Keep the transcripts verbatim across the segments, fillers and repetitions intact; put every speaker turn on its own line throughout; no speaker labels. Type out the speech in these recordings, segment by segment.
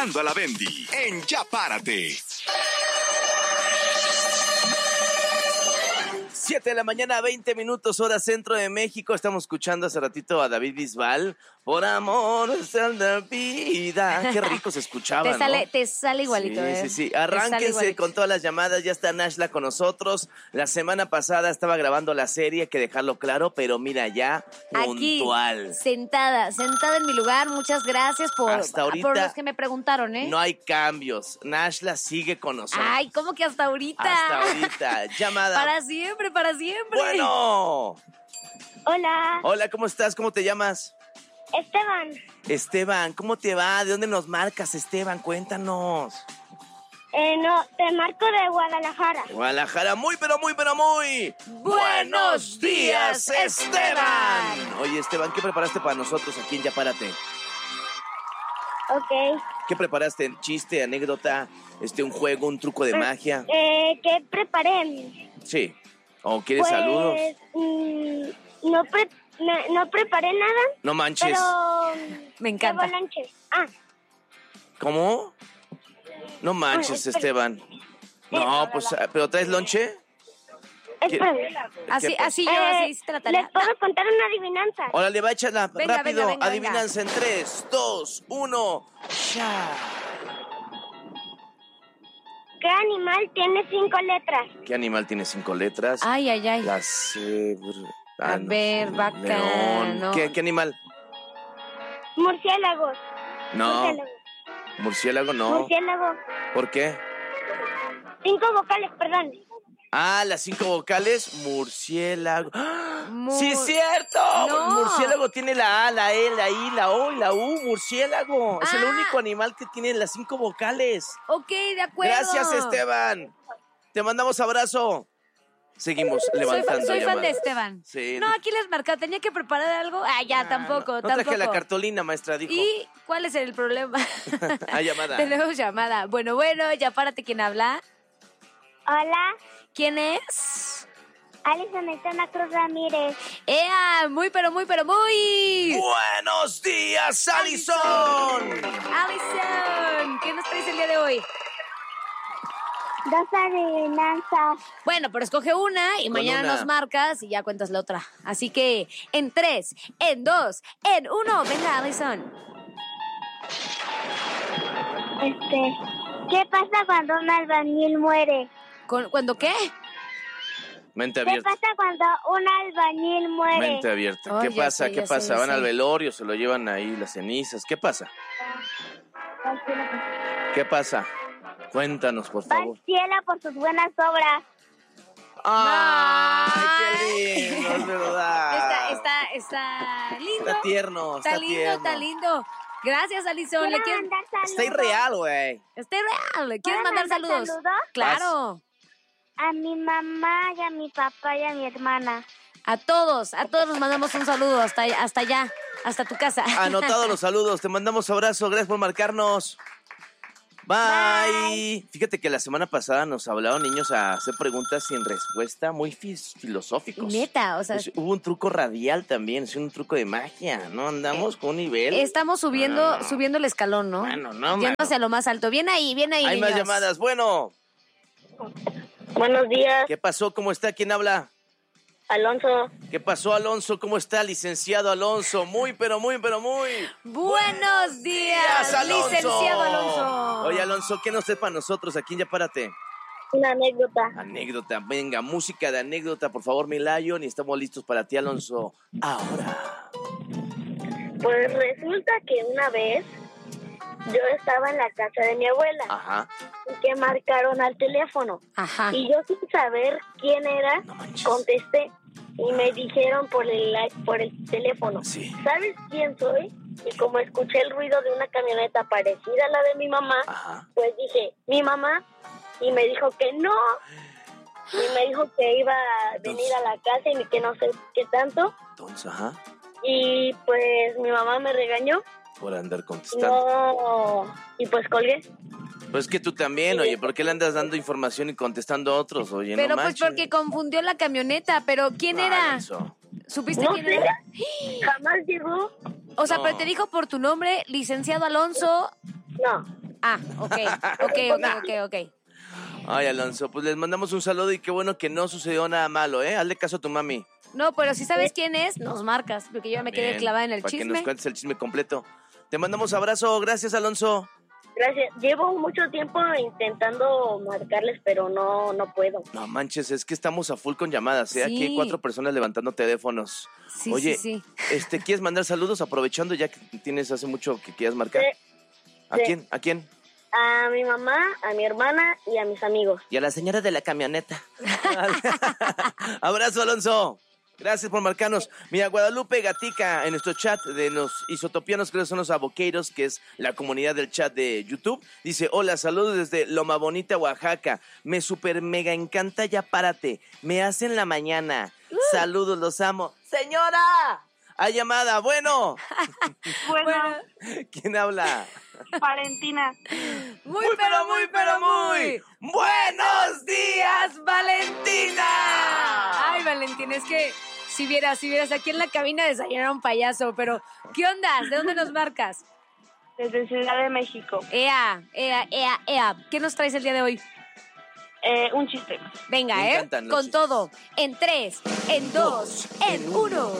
A la Bendy en Ya Párate.
siete de la mañana, veinte minutos, hora centro de México. Estamos escuchando hace ratito a David Bisbal. Por amor es la vida. Qué rico se escuchaba,
te sale,
¿no?
Te sale igualito,
sí,
¿eh?
Sí, sí, arránquense con todas las llamadas. Ya está Nashla con nosotros. La semana pasada estaba grabando la serie, hay que dejarlo claro, pero mira, ya puntual.
Aquí, sentada, sentada en mi lugar. Muchas gracias por,
hasta ahorita,
por los que me preguntaron, ¿eh?
No hay cambios. Nashla sigue con nosotros.
Ay, ¿cómo que hasta ahorita?
Hasta ahorita. Llamada.
Para siempre, para siempre.
Bueno.
Hola.
Hola, ¿cómo estás? ¿Cómo te llamas?
Esteban.
Esteban, ¿cómo te va? ¿De dónde nos marcas, Esteban? Cuéntanos.
Eh, no, te marco de Guadalajara.
Guadalajara, muy, pero muy, pero muy...
¡Buenos días, Esteban!
Oye, Esteban, ¿qué preparaste para nosotros aquí en Ya Párate?
Ok.
¿Qué preparaste? ¿Chiste, anécdota, este, un juego, un truco de magia?
Eh, ¿qué preparé?
Sí. ¿O quieres
pues,
saludos?
Mm, no, pre no, no preparé nada.
No manches.
Pero...
Me encanta.
Llevo lonche. Ah.
¿Cómo? No manches,
Ah,
Esteban. No, pues, ¿pero traes lonche?
Espérame.
Así, así yo,
Eh,
así hiciste la tarea.
Les puedo contar una adivinanza.
Órale, va a echarla
Venga,
rápido.
venga, venga,
Adivinanza
venga.
en tres, dos, uno. ¡Ya!
¿Qué animal tiene cinco letras?
¿Qué animal tiene cinco letras?
Ay, ay, ay.
La cebra.
A
no
ver,
sé,
vaca,
león.
no.
¿Qué, ¿Qué animal?
Murciélagos.
No.
Murciélago.
Murciélago, no.
Murciélago.
¿Por qué?
Cinco vocales, perdón.
Ah, las cinco vocales, murciélago. ¡Ah!
Mur-
¡Sí, es cierto!
No.
Murciélago tiene la A, la E, la I, la O y la U. Murciélago. Es el
Ah.
único animal que tiene las cinco vocales.
Ok, de acuerdo.
Gracias, Esteban. Te mandamos abrazo. Seguimos
Soy,
levantando
fan, soy fan
llamadas.
de Esteban.
Sí.
No, aquí les marca. ¿Tenía que preparar algo? Ah, ya, tampoco,
No, no
tampoco.
traje la cartulina, maestra, dijo.
¿Y cuál es el problema?
Hay llamada.
Tenemos llamada. Bueno, bueno, ya párate. ¿Quién habla?
Hola.
¿Quién es?
Alison Estana Cruz Ramírez.
¡Ea! Muy, pero muy, pero muy...
¡Buenos días, Alison!
¡Alison! ¿Qué nos traes el día de hoy?
Dos adivinanzas.
Bueno, pero escoge una y
Con
mañana
una.
nos marcas y ya cuentas la otra. Así que en tres, en dos, en uno. Venga, Alison.
Este, ¿qué pasa cuando un albañil muere?
¿Con- ¿Cuándo qué?
Mente
¿Qué
abierta.
pasa cuando un albañil muere?
Mente abierta.
Oh,
¿Qué
ya
pasa?
sé,
¿Qué
ya sé,
pasa?
ya
¿Van
sé.
al velorio? ¿Se lo llevan ahí las cenizas? ¿Qué pasa? ¿Qué pasa? Cuéntanos, por
Va
favor.
al cielo por sus buenas obras.
¡Ay, qué
Ay.
lindo! Es verdad.
Está, está, está lindo.
Está tierno, está,
Está lindo,
tierno.
está lindo. Gracias, Alison.
¿Quiero
¿Le quieres...
mandar saludos?
Está irreal, güey.
Está real. ¿Le quieres
¿Puedo
mandar
mandar
saludos?
saludos?
Claro.
A mi mamá y a mi papá y a mi hermana.
A todos, a todos nos mandamos un saludo hasta, hasta allá, hasta tu casa.
Anotados los saludos. Te mandamos abrazo. Gracias por marcarnos. Bye.
Bye.
Fíjate que la semana pasada nos hablaron niños a hacer preguntas sin respuesta, muy fis- filosóficos.
Neta, o sea,
Pues, hubo un truco radial también, es un truco de magia, ¿no? Andamos con un nivel.
estamos subiendo,
No, no.
subiendo el escalón, ¿no?
Mano, no,
Yendo
mano.
hacia lo más alto. Bien ahí, bien ahí,
Hay
niños.
más llamadas. Bueno,
Buenos días,
¿qué pasó? ¿Cómo está? ¿Quién habla?
Alonso.
¿Qué pasó, Alonso? ¿Cómo está, licenciado Alonso? Muy, pero muy, pero muy.
Buenos días,
Alonso.
licenciado Alonso.
Oye, Alonso, ¿qué nos traes para nosotros aquí en Ya Párate?
Una anécdota.
Anécdota, venga, música de anécdota, por favor, mi Lion, y estamos listos para ti, Alonso. Ahora.
Pues resulta que una vez yo estaba en la casa de mi abuela
Ajá.
y que marcaron al teléfono.
Ajá.
Y yo sin saber quién era,
No manches.
contesté y me dijeron por el por el teléfono,
Sí.
¿sabes quién soy? Y como escuché el ruido de una camioneta parecida a la de mi mamá,
Ajá.
pues dije, ¿mi mamá? Y me dijo que no. Y me dijo que iba a venir a la casa y que no sé qué tanto.
Entonces, ajá,
Y pues mi mamá me regañó.
por andar contestando.
No. Y pues colgué.
Pues que tú también, oye, ¿por qué le andas dando información y contestando a otros? Oye,
Pero
no
pues
manches.
porque confundió la camioneta. ¿Pero quién
No,
era?
Alonso.
¿Supiste
No
quién
sé.
era?
Jamás llegó.
O sea,
No.
pero te dijo por tu nombre, licenciado Alonso.
No.
Ah, ok, ok, ok, ok, ok.
Ay, Alonso, pues les mandamos un saludo y qué bueno que no sucedió nada malo, ¿eh? Hazle caso a tu mami.
No, pero si sabes quién es, nos marcas, porque yo ya me quedé
Bien,
clavada en el
para
chisme.
que nos cuentes el chisme completo. Te mandamos abrazo. Gracias, Alonso.
Gracias. Llevo mucho tiempo intentando marcarles, pero no, no puedo.
No manches, es que estamos a full con llamadas, ¿eh?
Sí.
Aquí hay cuatro personas levantando teléfonos.
Sí,
Oye,
sí, sí.
este, ¿quieres mandar saludos aprovechando ya que tienes hace mucho que quieras marcar?
Sí.
¿A
Sí.
quién? ¿A quién?
A mi mamá, a mi hermana y a mis amigos.
Y a la señora de la camioneta. Abrazo, Alonso. Gracias por marcarnos. Mira, Guadalupe Gatica en nuestro chat de los isotopianos, creo que son los aboqueiros, que es la comunidad del chat de YouTube. Dice, hola, saludos desde Loma Bonita, Oaxaca. Me super mega encanta Ya Párate. Me hacen la mañana.
Uh.
Saludos, los amo. ¡Señora! ¡Hay llamada! Bueno.
Bueno,
¿Quién habla?
Valentina.
Muy, pero muy, pero muy.
¡Buenos días, Valentina!
Ay, Valentina, es que si vieras, si vieras, aquí en la cabina desayunaron un payaso, pero ¿qué onda? ¿De dónde nos marcas?
Desde Ciudad de México.
Ea, ea, ea, ea. ¿Qué nos traes el día de hoy?
Eh, un chiste.
Venga,
Me
¿eh?
encantan los
Con
chistes.
todo. En tres, en dos, en uno.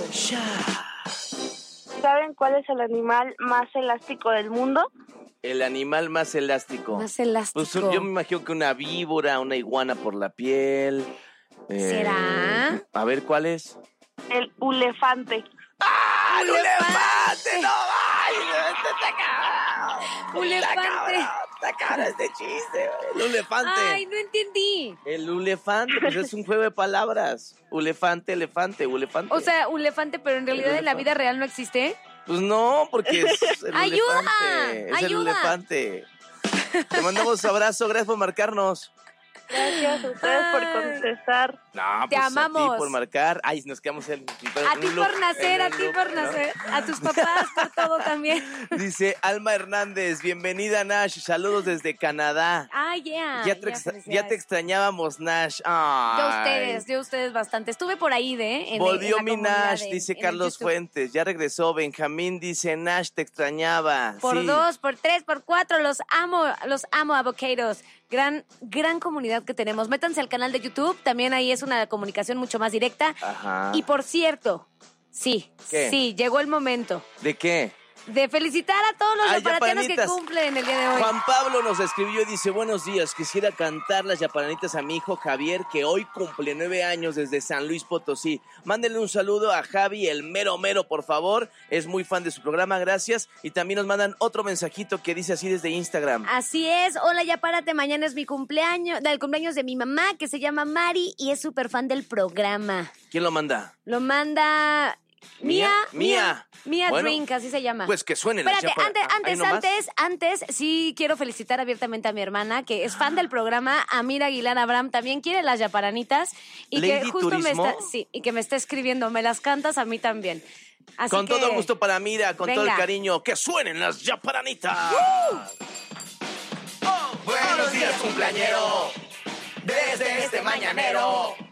¿Saben cuál es el animal más elástico del mundo?
El animal más elástico.
Más elástico.
Pues yo me imagino que una víbora, una iguana por la piel. eh,
¿Será?
A ver, ¿cuál es?
El elefante.
¡Ah,
el elefante!
¡No vayas! ¡Está cabrón!
Elefante.
¡Está cabrón este chiste! ¡El elefante!
Ay, no entendí.
El elefante, pues es un juego de palabras. Elefante, elefante, elefante.
O sea, un elefante, pero en realidad en la vida real no existe.
Pues no, porque es el
¡Ayuda!
elefante. Es el
¡Ayuda!
elefante. Te mandamos abrazo, gracias por marcarnos.
Gracias a ustedes por
Ay.
contestar.
No,
Te
pues a
amamos.
ti por marcar. Ay, nos quedamos en,
A ti por nacer, a ti por nacer. A tus papás por todo también.
Dice Alma Hernández, bienvenida Nash, saludos desde Canadá.
Ay, yeah.
ya, te
yeah,
extra- ya
felicidades.
te extrañábamos, Nash.
Yo
Ay.
ustedes, yo ustedes bastante. Estuve por ahí, ¿de? En,
Volvió
en la
mi
comunidad
Nash,
de-
dice
en el
Carlos
YouTube.
Fuentes. Ya regresó. Benjamín dice, Nash, te extrañaba.
Por
Sí.
dos, por tres, por cuatro, los amo, los amo, avocados. Gran, gran comunidad que tenemos. Métanse al canal de YouTube, también ahí es una comunicación mucho más directa.
Ajá.
Y por cierto, sí,
¿Qué?
sí, llegó el momento
¿De qué?
de felicitar a todos los
Ay,
yaparatianos que
yaparanitas.
cumplen el día de hoy.
Juan Pablo nos escribió y dice, buenos días, quisiera cantar las yaparanitas a mi hijo Javier, que hoy cumple nueve años desde San Luis Potosí. Mándenle un saludo a Javi, el mero mero, por favor. Es muy fan de su programa, gracias. Y también nos mandan otro mensajito que dice así desde Instagram.
Así es, hola, ya párate, mañana es mi cumpleaños, del cumpleaños de mi mamá, que se llama Mari y es súper fan del programa.
¿Quién lo manda?
Lo manda Mía,
Mía.
Mía
Bueno,
Drink, así se llama.
Pues que suenen las
Espérate,
yapar-
antes,
ahí
antes,
nomás.
antes, antes, sí quiero felicitar abiertamente a mi hermana, que es fan del programa, Amira Aguilar Abraham, también quiere las yaparanitas, y que
Lady
justo
Turismo.
me está, sí, y que me está escribiendo, me las cantas a mí también. Así
Con
que,
todo gusto para Mira, con todo el
venga.
cariño, que suenen las yaparanitas. Oh, buenos días, cumpleañero, desde este mañanero.